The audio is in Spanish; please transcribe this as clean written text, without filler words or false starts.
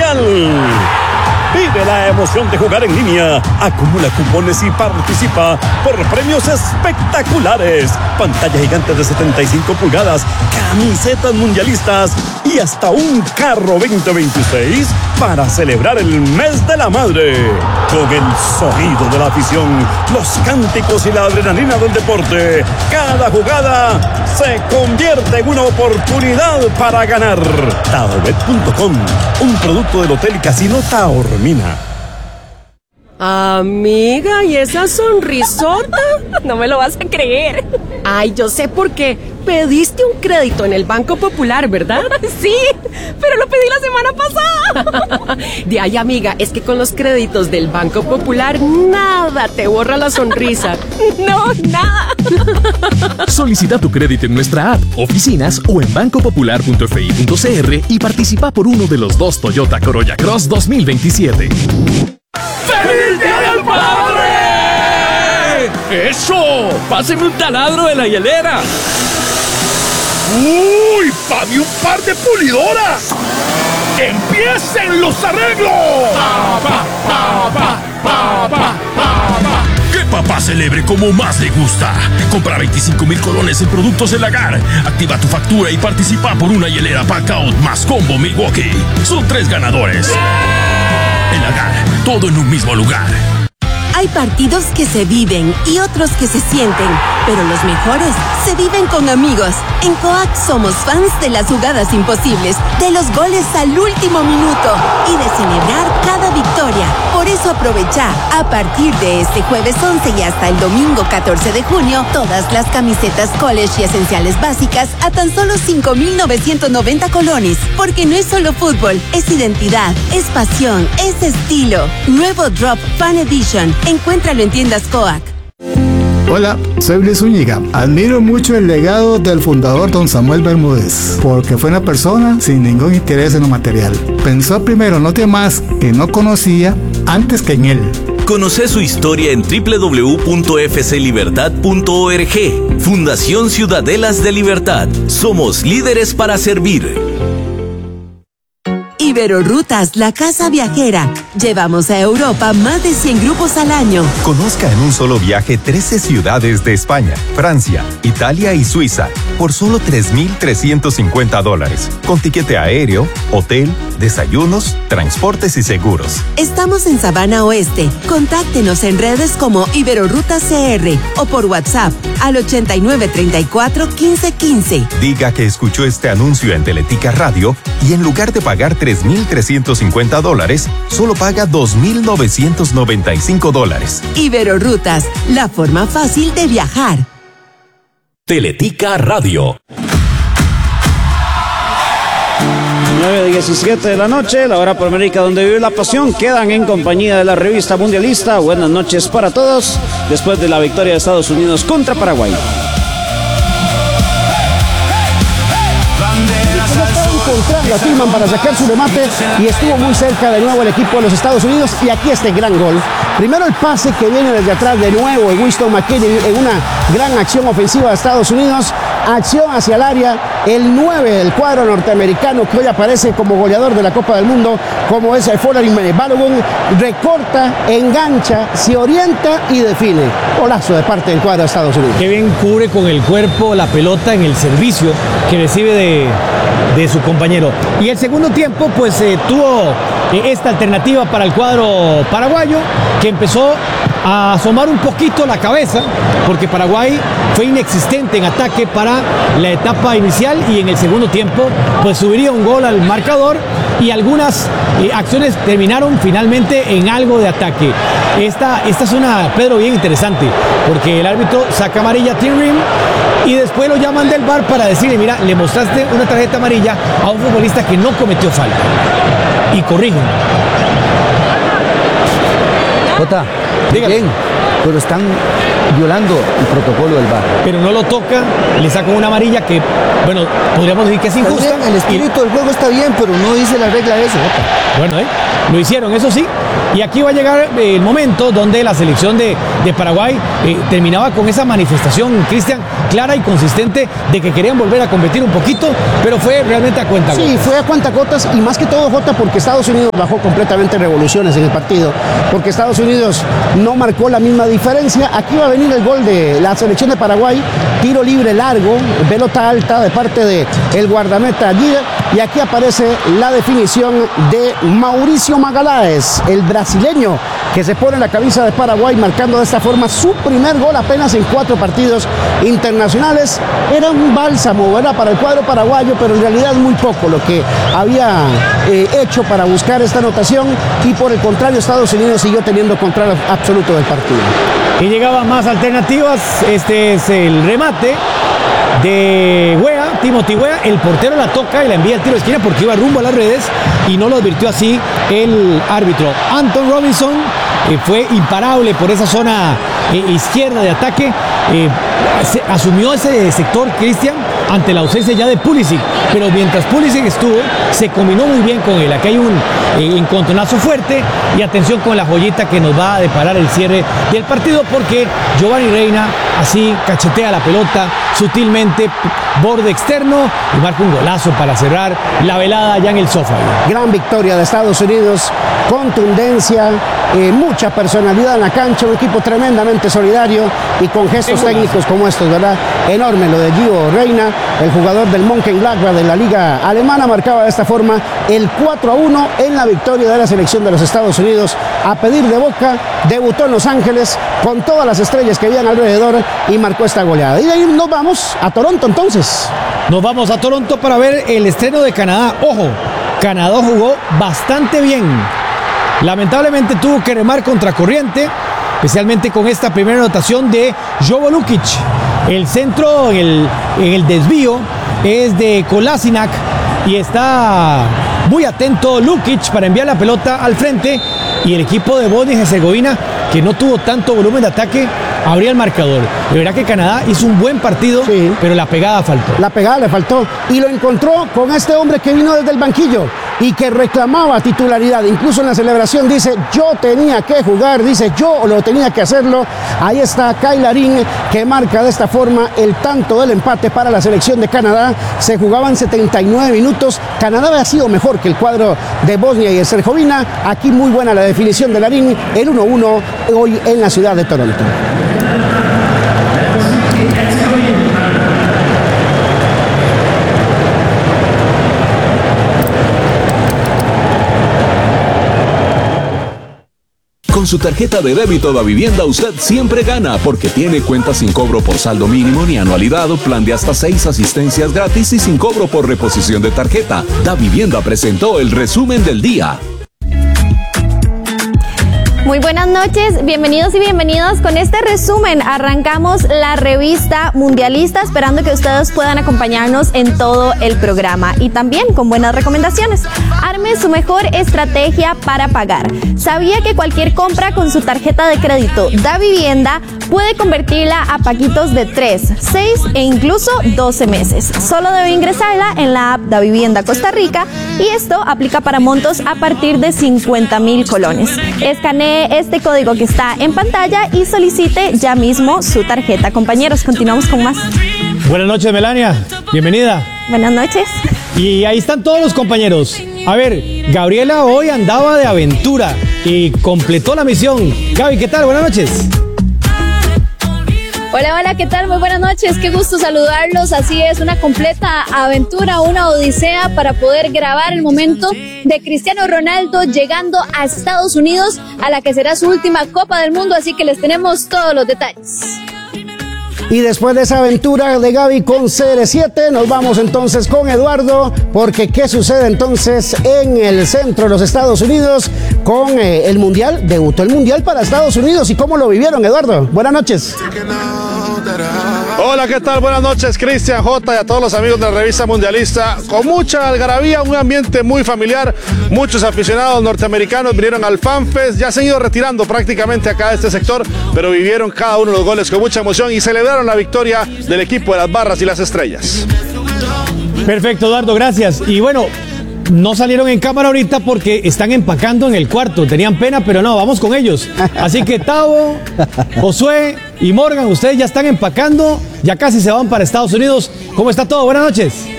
Mundial. Vive la emoción de jugar en línea. Acumula cupones y participa por premios espectaculares. Pantalla gigante de 75 pulgadas, camisetas mundialistas y hasta un carro 2026 para celebrar el mes de la madre. Con el sonido de la afición, los cánticos y la adrenalina del deporte, cada jugada se convierte en una oportunidad para ganar. Taobet.com, un producto del Hotel y Casino Taormina. Amiga, ¿y esa sonrisota? No me lo vas a creer. Ay, yo sé por qué. Pediste un crédito en el Banco Popular, ¿verdad? Sí, pero lo pedí la semana pasada. De ahí, amiga, es que con los créditos del Banco Popular nada te borra la sonrisa. No, nada. Solicita tu crédito en nuestra app, oficinas o en bancopopular.fi.cr y participa por uno de los 2 Toyota Corolla Cross 2027. ¡Feliz Día del Padre! ¡Eso! ¡Páseme un taladro de la hielera! ¡Uy! ¡Pague un par de pulidoras! ¡Empiecen los arreglos! Que papá celebre como más le gusta. Compra 25,000 colones en productos El Lagar. Activa tu factura y participa por una hielera Packout más combo Milwaukee. Son 3 ganadores. El Lagar, todo en un mismo lugar. Hay partidos que se viven y otros que se sienten, pero los mejores se viven con amigos. En Coac somos fans de las jugadas imposibles, de los goles al último minuto y de celebrar cada victoria. Por eso aprovecha, a partir de este jueves 11 y hasta el domingo 14 de junio, todas las camisetas college y esenciales básicas a tan solo 5,990 colones. Porque no es solo fútbol, es identidad, es pasión, es estilo. Nuevo Drop Fan Edition. Encuéntralo en tiendas Coac. Hola, soy Luis Zúñiga. Admiro mucho el legado del fundador don Samuel Bermúdez, porque fue una persona sin ningún interés en lo material. Pensó primero en los demás que no conocía antes que en él. Conoce su historia en www.fclibertad.org. Fundación Ciudadelas de Libertad. Somos líderes para servir. Iberorrutas, la casa viajera. Llevamos a Europa más de 100 grupos al año. Conozca en un solo viaje 13 ciudades de España, Francia, Italia y Suiza por solo $3,350. Con tiquete aéreo, hotel, desayunos, transportes y seguros. Estamos en Sabana Oeste. Contáctenos en redes como Iberorrutas CR o por WhatsApp al 8934-1515. Diga que escuchó este anuncio en Teletica Radio y en lugar de pagar $3,350, solo paga $2,995. Iberorrutas, la forma fácil de viajar. Teletica Radio. 9:17 de la noche, la hora por América donde vive la pasión. Quedan en compañía de la revista mundialista. Buenas noches para todos, después de la victoria de Estados Unidos contra Paraguay. Encontrando a Tillman para sacar su remate y estuvo muy cerca de nuevo el equipo de los Estados Unidos. Y aquí este gran gol. Primero el pase que viene desde atrás de nuevo de Winston McKinney en una gran acción ofensiva de Estados Unidos. Acción hacia el área. El 9 del cuadro norteamericano que hoy aparece como goleador de la Copa del Mundo, como es el Foreign Balogun, recorta, engancha, se orienta y define. Golazo de parte del cuadro de Estados Unidos. Qué bien cubre con el cuerpo la pelota en el servicio que recibe de su compañero. Y el segundo tiempo pues tuvo esta alternativa para el cuadro paraguayo, que empezó a asomar un poquito la cabeza, porque Paraguay fue inexistente en ataque para la etapa inicial, y en el segundo tiempo pues subiría un gol al marcador, y algunas acciones terminaron finalmente en algo de ataque. Esta es una, Pedro, bien interesante, porque el árbitro saca amarilla a Tim Rim y después lo llaman del VAR para decirle: mira, le mostraste una tarjeta amarilla a un futbolista que no cometió falta, y corrigen. Jota, bien. pero están violando el protocolo del VAR. Pero no lo toca, le sacan una amarilla que, bueno, podríamos decir que es injusta. El espíritu del juego está bien, pero no dice la regla de eso. Bueno, lo hicieron, eso sí. Y aquí va a llegar el momento donde la selección de Paraguay terminaba con esa manifestación, Cristian, clara y consistente de que querían volver a competir un poquito, pero fue realmente a cuentagotas. Sí, fue a cuentagotas y más que todo, Jota, porque Estados Unidos bajó completamente revoluciones en el partido, porque Estados Unidos no marcó la misma diferencia. Aquí va a venir el gol de la selección de Paraguay, tiro libre largo, pelota alta de parte del guardameta Guida, y aquí aparece la definición de Mauricio Magaláes, el brasileño que se pone la camisa de Paraguay, marcando de esta forma su primer gol apenas en 4 partidos internacionales. Era un bálsamo, ¿verdad?, para el cuadro paraguayo, pero en realidad muy poco lo que había hecho para buscar esta anotación, y por el contrario Estados Unidos siguió teniendo control absoluto del partido. Y llegaba más alternativas. Este es el remate de Weah, Timothy Weah. El portero la toca y la envía al tiro de esquina porque iba rumbo a las redes y no lo advirtió así el árbitro. Anton Robinson fue imparable por esa zona izquierda de ataque. Asumió ese sector, Cristian, ante la ausencia ya de Pulisic, pero mientras Pulisic estuvo, se combinó muy bien con él. Aquí hay un encontronazo fuerte, y atención con la joyita que nos va a deparar el cierre del partido, porque Giovanni Reina así cachetea la pelota sutilmente, borde externo, y marca un golazo para cerrar la velada ya en el sofá. Gran victoria de Estados Unidos, contundencia, mucha personalidad en la cancha, un equipo tremendamente solidario y con gestos técnicos como estos, ¿verdad? Enorme lo de Gio Reina, el jugador del Mönchengladbach de la liga alemana, marcaba de esta forma el 4-1 en la victoria de la selección de los Estados Unidos. A pedir de boca, debutó en Los Ángeles con todas las estrellas que habían alrededor y marcó esta goleada. Y de ahí nos vamos a Toronto entonces. Nos vamos a Toronto para ver el estreno de Canadá. Ojo, Canadá jugó bastante bien. Lamentablemente tuvo que remar contracorriente, especialmente con esta primera anotación de Jovo Lukic. El centro en el desvío es de Kolasinac y está muy atento Lukic para enviar la pelota al frente, y el equipo de Bosnia y Herzegovina, que no tuvo tanto volumen de ataque, abría el marcador. De verdad que Canadá hizo un buen partido, sí, pero la pegada faltó. La pegada le faltó, y lo encontró con este hombre que vino desde el banquillo y que reclamaba titularidad. Incluso en la celebración dice: yo tenía que jugar, dice, yo lo tenía que hacerlo. Ahí está Kyle Larin, que marca de esta forma el tanto del empate para la selección de Canadá. Se jugaban 79 minutos. Canadá había sido mejor que el cuadro de Bosnia y Herzegovina. Aquí muy buena la definición de Larin, el 1-1 hoy en la ciudad de Toronto. Con su tarjeta de débito Davivienda usted siempre gana, porque tiene cuentas sin cobro por saldo mínimo ni anualidad, plan de hasta 6 asistencias gratis y sin cobro por reposición de tarjeta. Davivienda presentó el resumen del día. Muy buenas noches, bienvenidos y bienvenidos. Con este resumen arrancamos la revista mundialista, esperando que ustedes puedan acompañarnos en todo el programa y también con buenas recomendaciones. Arme su mejor estrategia para pagar. ¿Sabía que cualquier compra con su tarjeta de crédito Davivienda puede convertirla a paguitos de 3, 6 e incluso 12 meses? Solo debe ingresarla en la app Davivienda Costa Rica, y esto aplica para montos a partir de 50,000 colones. Escanee este código que está en pantalla y solicite ya mismo su tarjeta. Compañeros, continuamos con más. Buenas noches, Melania. Bienvenida. Buenas noches. Y ahí están todos los compañeros. A ver, Gabriela hoy andaba de aventura y completó la misión. Gaby, ¿qué tal? Buenas noches. Hola, hola, ¿qué tal? Muy buenas noches, qué gusto saludarlos. Así es, una completa aventura, una odisea para poder grabar el momento de Cristiano Ronaldo llegando a Estados Unidos, a la que será su última Copa del Mundo, así que les tenemos todos los detalles. Y después de esa aventura de Gaby con CR7, nos vamos entonces con Eduardo, porque ¿qué sucede entonces en el centro de los Estados Unidos con el Mundial? Debutó el Mundial para Estados Unidos, ¿y cómo lo vivieron, Eduardo? Buenas noches. Hola, ¿qué tal? Buenas noches, Cristian, J, y a todos los amigos de la revista mundialista. Con mucha algarabía, un ambiente muy familiar. Muchos aficionados norteamericanos vinieron al FanFest. Ya se han ido retirando prácticamente acá de este sector, pero vivieron cada uno de los goles con mucha emoción y celebraron la victoria del equipo de las Barras y las Estrellas. Perfecto, Eduardo, gracias. Y bueno, no salieron en cámara ahorita porque están empacando en el cuarto. Tenían pena, pero no, vamos con ellos. Así que Tavo, Josué y Morgan, ustedes ya están empacando. Ya casi se van para Estados Unidos. ¿Cómo está todo? Buenas noches.